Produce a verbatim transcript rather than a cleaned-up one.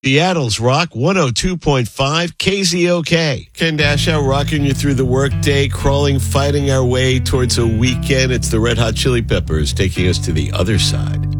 Seattle's Rock one oh two point five K Z O K. Ken Dashow rocking you through the workday, crawling, fighting our way towards a weekend. It's the Red Hot Chili Peppers taking us to the other side.